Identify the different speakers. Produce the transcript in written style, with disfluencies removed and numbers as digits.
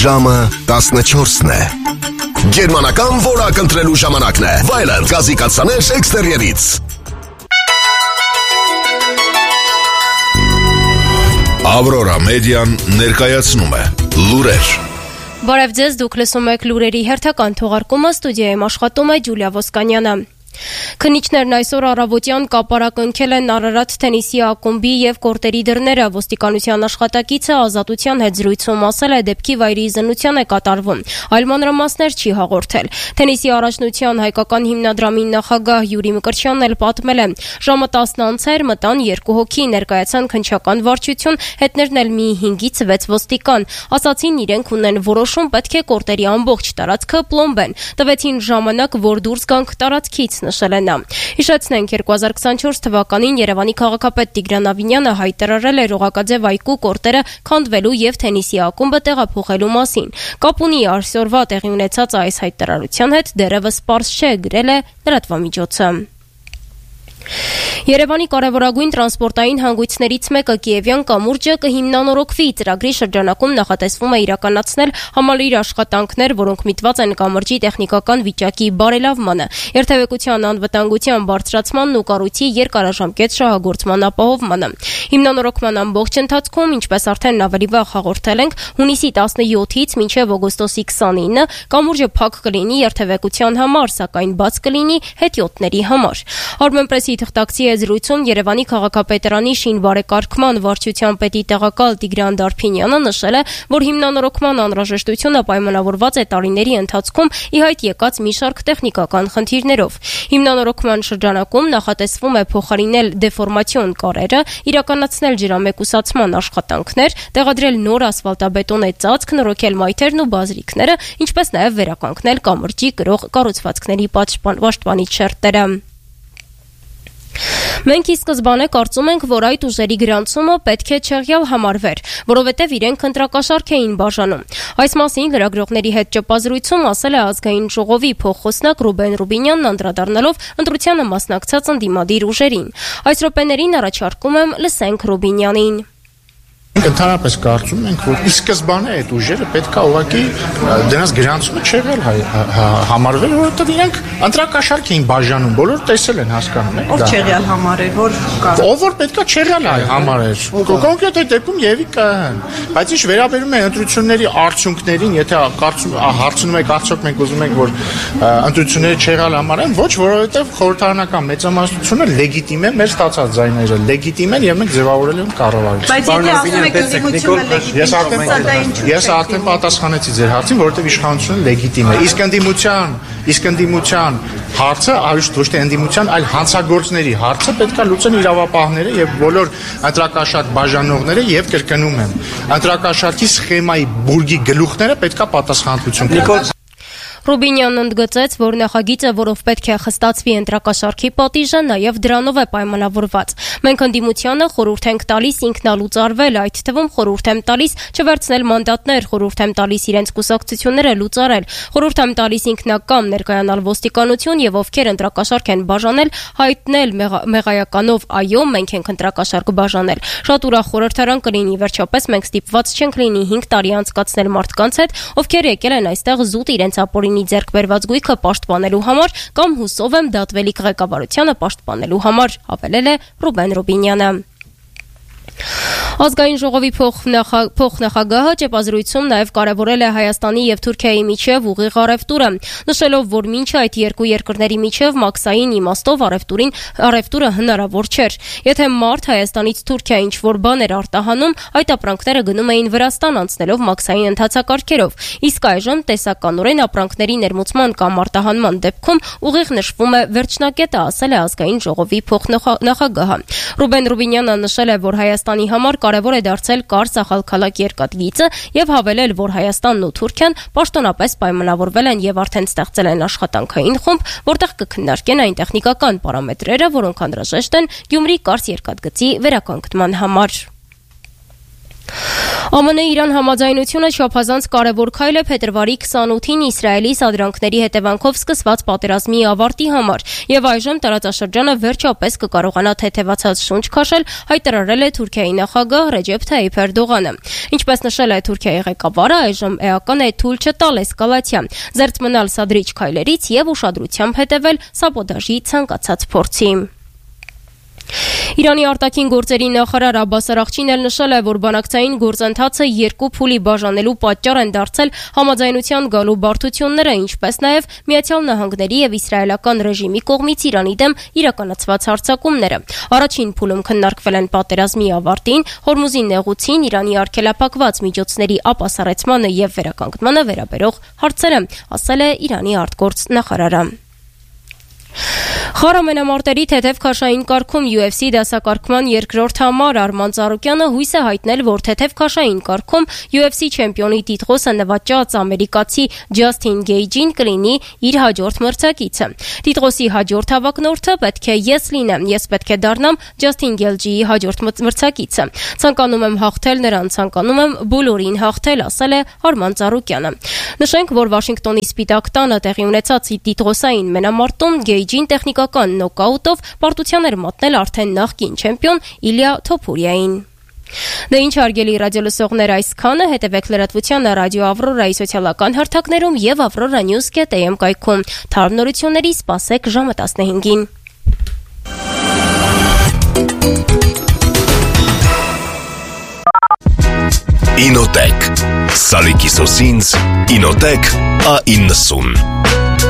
Speaker 1: Ժամը 14-ն է։ Գերմանական որակ ընտրելու ժամանակն է։ Վայելն գազի կաթսաներ էքստերիերից։ Ավրորա մեդիան ներկայացնում է լուրեր։
Speaker 2: Բարև ձեզ, դուք լսում եք լուրերի հերթական թողարկումը, ստուդիայում աշխատում է Ջուլիա Ոսկանյանը։ Քննիչներն այսօր առավոտյան կապարակնքել են Արարատ թենիսի ակումբի եւ կորտերի դռները։ Ոստիկանության աշխատակիցը Ազատության հետ զրույցում ասել է, դեպքի վայրի զննության է կատարվում, այլ մանրամասներ չի հաղորդել։ Թենիսի առաջնության հայկական հիմնադրամի նախագահ Յուրի Մկրտչյանն էլ պատմել է, ժամը 10-ն անց էր, մտան 2 հոգի, ներկայացան քննչական վարչություն, հետներն էլ մի 5-ից 6 ոստիկան։ Ասացին, իրենք ունեն որոշում, պետք է կորտերի ամբողջ տարածքը պլոմբեն։ Տվեցին ժամանակ, որ դուրս գանք տարածքից, նշել է նա։ Հիշեցնենք, 2024 թվականին Երևանի քաղաքապետ Տիգրան Ավինյանը հայտարարել էր Օղակաձև այգու կորտերը քանդվելու եւ թենիսի ակումբը տեղափոխելու մասին։ Կապ ունի այսօրվա տեղի ունեցած այս հայտարարության հետ դեռևս պարզ չէ, գրել է լրատվամիջոցը։ Երևանի կարևորագույն տրանսպորտային հանգույցներից մեկը Կիևյան կամուրջը կհիմնանորոգվի։ Ծրագրի շրջանակում նախատեսվում է իրականացնել համալիր աշխատանքներ, որոնք միտված են կամրջի տեխնիկական վիճակի բարելավմանը, երթևեկության անվտանգության բարձրացմանն ու կառույցի երկարաժամկետ շահագործման ապահովմանը։ Հիմնանորոգման ամբողջ ընթացքում, ինչպես արդեն ավելի վաղ հաղորդել ենք, հունիսի 17-ից մինչև օգոստոսի 29-ը կամուրջը փակ կլինի երթևեկության համար, սակայն բաց կլինի հետիոտների համար։ Armenpress-ի թղթակցի զրույցում Երևանի քաղաքապետարանի շինբարեկարգման վարչության պետի տեղակալ Տիգրան Դարփինյանը նշել է, որ հիմնանորոգման անհրաժեշտությունը պայմանավորված է տարիների ընթացքում ի հայտ եկած մի շարք տեխնիկական խնդիրներով։ Հիմնանորոգման շրջանակում նախատեսվում է փոխարինել դեֆորմացիոն կարերը, իրականացնել ջրամեկուսացման աշխատանքներ, տեղադրել նոր ասֆալտաբետոնե ծածկ, նորոգել մայթերն ու բազրիկները, ինչպես նաև վերականգնել կամրջի կրող կառուցվածքների պաշտպանիչ շերտերը։ Մենք ի սկզբանե կարծում ենք, որ այդ ուժերի գրանցումը պետք է չեղյալ համարվեր, որովհետև իրենք ընտրակաշառք էին բաժանում։ Այս մասին լրագրողների հետ ճեպազրույցում ասել է Ազգային ժողովի փոխխոսնակ Ռուբեն Ռուբինյանն, անդրադառնալով ընտրությանը մասնակցած ընդդիմադիր ուժերին։ Այս րոպեներին առաջարկում եմ լսենք Ռուբինյանին։
Speaker 3: Ընդհանրապես կարծում ենք, որ ի սկզբանե այդ ուժերը պետք է ուղղակի դրանց գրանցումը չեղյալ համարվել, որովհետև իրենք ընտրակաշառք էին բաժանում, բոլորը տեսել են, հասկանում եք։
Speaker 4: Ով չեղյալ համարել, որ
Speaker 3: ով որ պետք է չեղյալ համարել։ Կոնկրետ այդ դեպքում եւի ԿՀ-ն։ Բայց ինչ վերաբերում է ընտրությունների արդյունքներին, եթե հարցնում եք, արդյոք մենք ուզում ենք, որ ընտրությունները չեղյալ համարեն, ոչ, որովհետև խորհրդարանական մեծամասնությունը լեգիտիմ է, մեր ստացած ձայները լեգիտիմ են եւ մենք ձևավորել ենք կառավարություն։ Ես արդեն պատասխանեցի ձեր հարցին, որովհետև իշխանությունը լեգիտիմ է։ Իսկ ընդդիմության հարցը, ոչ թե ընդդիմության, այլ հանցագործների հարցը պետք է լուծեն իրավապահները եւ բոլոր ընտրակաշառք բաժանողները եւ կրկնում եմ, ընտրակաշառքի սխեմայի բուրգի գլուխները պետք է պատասխանատվություն կրեն։
Speaker 2: Ռուբինյանն ընդգծեց, որ նախագիծը, որով պետք է խստացվի ընտրակաշառքի պատիժը, նաև դրանով է պայմանավորված։ Մենք ընդդիմությանը խորհուրդ ենք տալիս ինքնալուծարվել, այդ թվում խորհուրդ եմ տալիս չվերցնել մանդատներ, խորհուրդ եմ տալիս իրենց կուսակցությունները լուծարել, խորհուրդ եմ տալիս ինքնակամ ներկայանալ ոստիկանություն եւ ովքեր ընտրակաշառք են բաժանել, հայտնել մեղայականով այո, մենք ենք ընտրակաշառք բաժանել։ Շատ ուրախ խորհրդարան կլինի, վերջապես մենք ստիպված չենք լինի 5 տարի անցկացնել մարդկանց հետ, ովքեր եկել են այստեղ զուտ իրենց ապօրինի ձեռք բերված գույքը պաշտպանելու համար կամ հուսով եմ դատվելիք ղեկավարությանը պաշտպանելու համար, հավելել է Ռուբեն Ռուբինյանը։ Ազգային ժողովի փոխնախագահը ճեպազրույցում նաև կարևորել է Հայաստանի եւ Թուրքիայի միջև ուղիղ առևտուրը, նշելով, որ մինչ այդ երկու երկրների միջև մաքսային իմաստով առևտուրը հնարավոր չէր։ Եթե մարդ Հայաստանից Թուրքիա ինչ-որ բան էր արտահանում, այդ ապրանքները գնում էին Վրաստան անցնելով մաքսային ընթացակարգերով, իսկ այժմ տեսականորեն ապրանքների ներմուծման կամ արտահանման դեպքում ուղիղ նշվում է վերջնակետը, ասել է Ազգային ժողովի փոխնախագահը։ Ռուբեն Ռուբինյանը նշել է, որ Հայաստանի համար կարևոր է դարձել Կարս-Ախալքալակ երկաթգիծը եւ հավելել, որ Հայաստանն ու Թուրքիան պաշտոնապես պայմանավորվել են եւ արդեն ստեղծել են աշխատանքային խումբ, որտեղ կքննարկեն այն տեխնիկական պարամետրերը, որոնք անհրաժեշտ են Գյումրի Կարս երկաթգծի վերականգնման համար։ ԱՄՆ-Իրան համաձայնությունը չափազանց կարևոր քայլ է փետրվարի 28-ին Իսրայելի սադրանքների հետևանքով սկսված պատերազմի ավարտի համար, եւ այժմ տարածաշրջանը վերջապես կկարողանա թեթևացած շունչ քաշել, հայտարարել է Թուրքիայի նախագահ Ռեջեփ Թայիփ Էրդողանը։ Ինչպես նշել է Թուրքիայի ղեկավարը, այժմ էական է թույլ չտալ էսկալացիա, զերծ մնալ սադրիչ քայլերից եւ ուշադրությամբ հետեւել սաբոտաժի ցանկացած փորձի։ Իրանի արտաքին գործերի նախարար Աբբաս Արաղչին էլ նշել է, որ բանակցային գործընթացը երկու փուլի բաժանելու պատճառ են դարձել համաձայնության գալու բարդությունները, ինչպես նաև Միացյալ Նահանգների եւ իսրայելական ռեժիմի կողմից Իրանի դեմ իրականացված հարձակումները։ Առաջին փուլում քննարկվել են պատերազմի ավարտին, Հորմուզի նեղուցին, Իրանի արգելափակված միջոցների ապասառեցմանը եւ վերականգնմանը վերաբերող հարցերը, ասել է Իրանի արտգործ նախարարը։ Խառը մենամարտերի թեթև քաշային կարգում UFC դասակարգման երկրորդ համար Արման Ծառուկյանը հույս է հայտնել, որ թեթև քաշային կարգում UFC չեմպիոնի տիտղոսը նվաճած ամերիկացի Ջասթին Գեյջին կլինի իր հաջորդ մրցակիցը։ Տիտղոսի հաջորդ հավակնորդը պետք է ես լինեմ, ես պետք է դառնամ Ջասթին Գեյջիի հաջորդ մրցակիցը։ Ցանկանում եմ հաղթել նրան, ցանկանում եմ բոլորին հաղթել, ասել է Արման Ծառուկյանը։ Նշենք, որ Վաշինգտոնի Սպիտակ տանը տեղի ունեցած տիտղոսային մենամարտում Գեյջին տեխնիկական նոկաուտով պարտության էր մատնել արդեն նախկին չեմպիոն Իլիա Թոփուրյային։ Դե ինչ հարգելի ռադիոլսողներ, այսքանը, հետևեք լրատվությանը Ռադիո Ավրորայի սոցիալական հարթակներում եւ avroranews.am կայքում։ Թարմ նորությունների սպասեք ժամը 15-ին։
Speaker 1: Ինոտեք Սալիկի սոսինձ Ինոտեք A90